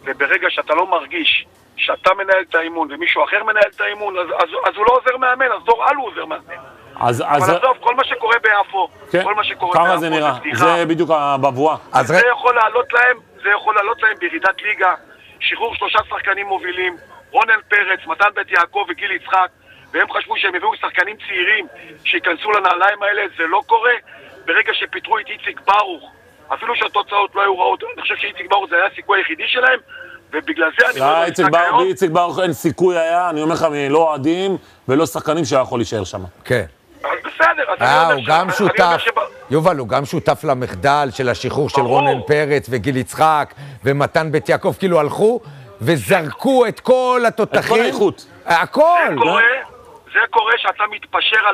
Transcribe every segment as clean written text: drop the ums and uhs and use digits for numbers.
וברגע שאתה לא מרגיש שאתה מנהל את האימון ומישהו אחר מנהל את האימון, אז הוא לא עוזר מאמן, אז דור אלו עוזר מאמן. אבל עזוב, כל מה שקורה ביפו, כל מה שקורה ביפו זה נראה, זה בדיוק בבואה. זה יכול לעלות להם בירידת ליגה, שחרור 3 שחקנים מובילים, רונן פרץ, מתן בית יעקב וגיל יצחק, והם חשבו שהם הביאו שחקנים צעירים שיכנסו לנעליים האלה, זה לא קורה. ברגע שפיתרו את איציק ברוך, אפילו שהתוצאות לא היו רעות, אני חושב שאיציק ברוך זה היה הסיכוי היחידי שלהם, ובגלל זה אני רואה במשחק היום... איציק ברוך אין סיכוי היה, אני אומר לך, לא אוהדים ולא שחקנים שיכול להישאר שם. כן. אז בסדר, אז הוא גם שותף, יובל, הוא גם שותף למחדל של השחרור של רונן פרץ וגיל יצחק ומתן בית יעקב, כאילו הלכו וזרקו את כל התותחים. את כל האיכות. הכל. זה קורה שאתה מתפשר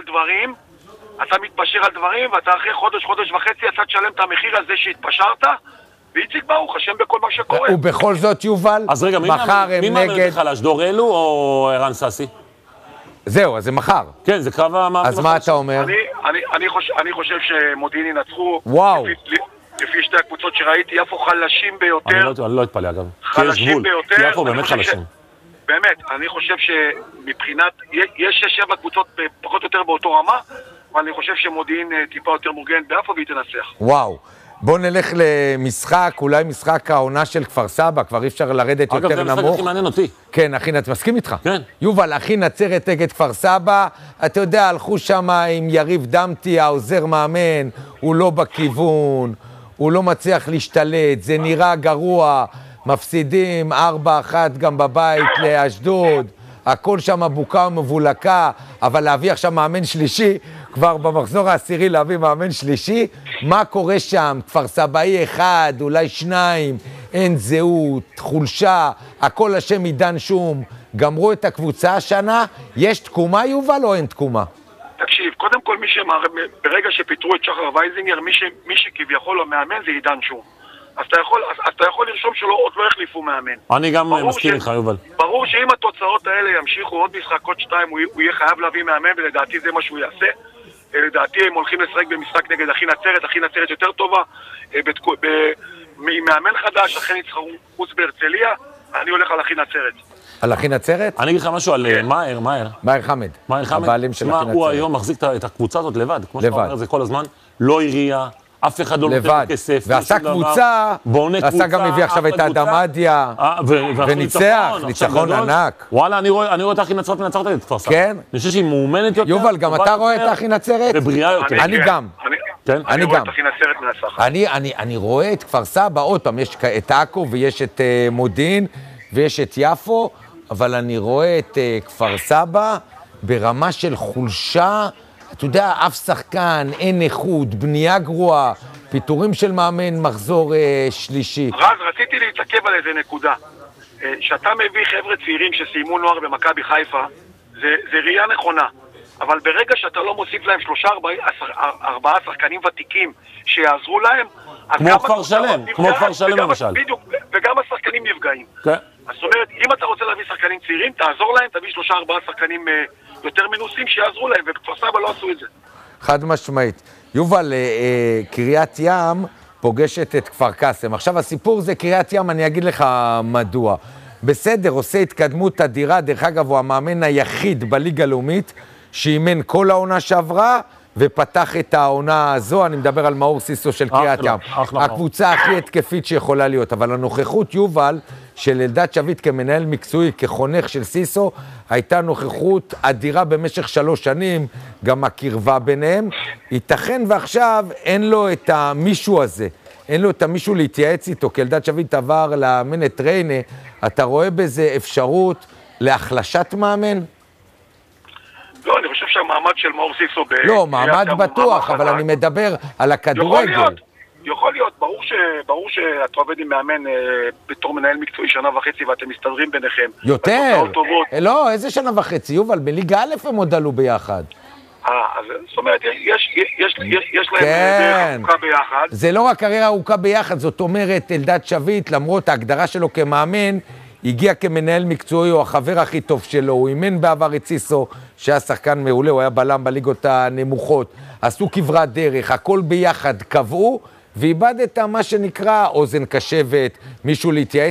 על דברים, ואתה אחרי חודש וחצי אתה תשלם את המחיר הזה שהתפשרת, ואיציק ברוך אשם בכל מה שקורה. ובכל זאת, יובל, אז רגע, מי מאמן לך לאשדור, אלו או ערן סאסי? זהו, אז זה מחר. כן, זה קרב המאמן. אז מה אתה אומר? אני חושב שמודיעין ינצחו. וואו. לפי שתי הקבוצות שראיתי, יפו חלשים ביותר. אני לא אתפלא אגב. חלשים ביותר. כי יפו באמת חלשים. באמת, אני חושב שמבחינת, יש 6-7 קבוצות פחות או יותר באותו רמה, אבל אני חושב שמודיעין טיפה יותר מורגנת ביפו והיא תנצח. וואו. בוא נלך למשחק, אולי משחק העונה של כפר סבא, כבר אי אפשר לרדת יותר נמוך. אגב, זה משחק הכי מעניין אותי. כן, אחי, אתה מסכים איתך? כן. יובל, אחי נצרת נגד כפר סבא, אתה יודע, הלכו שם עם יריב דמתי, העוזר מאמן, הוא לא בכיוון, הוא לא מצליח להשתלט, זה נראה גרוע, מפסידים 4-1 גם בבית לאשדוד, הכל שם בוקה ומבולקה, אבל להביא עכשיו מאמן שלישי, כבר במחזור העשירי להביא מאמן שלישי, מה קורה שם? כפר סבאי 1, אולי 2, אין זהות, חולשה, הכל השם עידן שום, גמרו את הקבוצה השנה, יש תקומה יובל או אין תקומה? תקשיב, קודם כל ברגע שפיתרו את שחר וייזינגר, מי שכביכול המאמן זה עידן שום. אז אתה יכול לרשום שלא עוד לא החליפו מאמן. אני גם מסכים איתך, יובל. ברור שאם התוצאות האלה ימשיכו עוד משחק, עוד 2, הוא יהיה חייב להביא מאמן, ולדעתי זה מה שהוא יעשה. לדעתי הם הולכים לשחק במשחק נגד אחי נצרת יותר טובה, מאמן חדש, אחרי ניצחון חוץ בהרצליה, אני הולך על אחי נצרת. על אחי נצרת? אני אגיד לך משהו על מאיר חמד. הבעלים של אחי נצרת. הוא היום מחזיק את הקבוצה הזאת לבד, כמו שאתה אומר, זה כל הזמן, לא עירייה, אף אחד לא נותן כסף. ועשה קבוצה, ועשה גם הביא עכשיו את האדמדיה, וניצח, ניצחון ענק. וואלה, אני רואה את אחי נצרת מנצרת את כפר סבא. כן? אני חושב שהיא מאומנת יותר. יובל, גם אתה רואה את אחי נצרת? ובריאה יותר. אני גם. אני רואה את אחי נצרת מנצחת. אני רואה את כפר סבא, עוד פעם, יש את עכו ויש את מודיעין ויש את יפו, אבל אני רואה את כפר סבא ברמה של חולשה, אתה יודע, אף שחקן, אין איכות, בנייה גרועה, פיתורים של מאמן, מחזור שלישי. רז, רציתי להתעכב על איזה נקודה. שאתה מביא חבר'ה צעירים שסיימו נוער במכבי חיפה, זה ראייה נכונה. אבל ברגע שאתה לא מוסיף להם 3-4 שחקנים ותיקים שיעזרו להם, כמו כפר שלם למשל. בדיוק, וגם השחקנים נפגעים. כן. זאת אומרת, אם אתה רוצה להביא שחקנים צעירים, תעזור להם, תביא 3-4 שחקנים יותר מנוסים שיעזרו להם, וכפר סבא לא עשו את זה. חד משמעית. יובל, קריית ים פוגשת את כפר קאסם. עכשיו הסיפור זה קריית ים, אני אגיד לך מדוע. בסדר, עושה התקדמות אדירה, דרך אגב הוא המאמן היחיד בליגה הלאומית, שאימן כל העונה שעברה, ופתח את העונה הזו, אני מדבר על מאור סיסו של קריית ים. הקבוצה הכי התקפית שיכולה להיות, אבל הנוכחות יובל של אלדד שביט כמנהל מקצועי, כחונך של סיסו, הייתה נוכחות אדירה במשך 3 שנים, גם הקרבה ביניהם. ייתכן ועכשיו אין לו את המישהו הזה, אין לו את המישהו להתייעץ איתו, כי אלדד שביט עבר לאמן את ריינה, אתה רואה בזה אפשרות להחלשת מאמן? לא, אני חושב שהמעמד של מאור סיסו... לא, מעמד בטוח, אבל אני מדבר על הכדורגל. יכול להיות, ברור שאתה עובד עם מאמן בתור מנהל מקצועי 1.5 שנה ואתם מסתדרים ביניכם. יותר? לא, איזה 1.5 שנה? יובל, בליגה א' הם עוד עלו ביחד. אז זאת אומרת, יש להם דרך ארוכה ביחד. זה לא רק קריירה ארוכה ביחד, זאת אומרת, אלדד שביט, למרות ההגדרה שלו כמאמן, הגיע כמנהל מקצועי, הוא החבר הכי טוב שלו, הוא אימן בעבר את סיסו, שהיה שחקן מעולה, הוא היה בלם בליגות הנמוכות, עשו כברת דרך, הכל ביחד קבעו, ואיבדת מה שנקרא אוזן קשבת, מישהו להתייעץ